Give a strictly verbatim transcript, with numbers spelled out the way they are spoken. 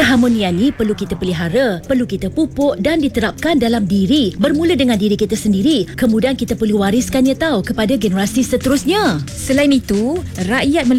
Keharmonian ni perlu kita pelihara, perlu kita pupuk dan diterapkan dalam diri. Bermula dengan diri kita sendiri, kemudian kita perlu wariskannya tahu kepada generasi seterusnya. Selain itu, rakyat Malaysia